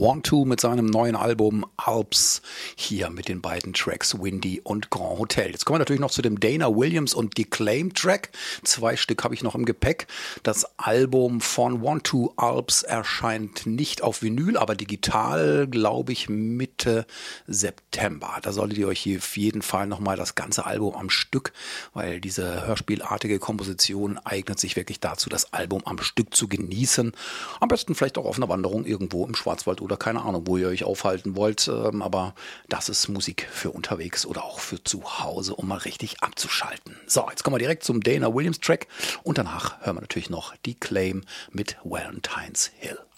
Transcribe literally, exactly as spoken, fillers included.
One Two mit seinem neuen Album Alps, hier mit den beiden Tracks Windy und Grand Hotel. Jetzt kommen wir natürlich noch zu dem Dana Williams und Declaim Track. Zwei Stück habe ich noch im Gepäck. Das Album von One Two Alps erscheint nicht auf Vinyl, aber digital, glaube ich, Mitte September. Da solltet ihr euch hier auf jeden Fall nochmal das ganze Album am Stück, weil diese hörspielartige Komposition eignet sich wirklich dazu, das Album am Stück zu genießen. Am besten vielleicht auch auf einer Wanderung irgendwo im Schwarzwald oder keine Ahnung, wo ihr euch aufhalten wollt. Aber das ist Musik für unterwegs oder auch für zu Hause, um mal richtig abzuschalten. So, jetzt kommen wir direkt zum Dana Williams Track und danach hören wir natürlich noch Declaim mit Valentine's Hill.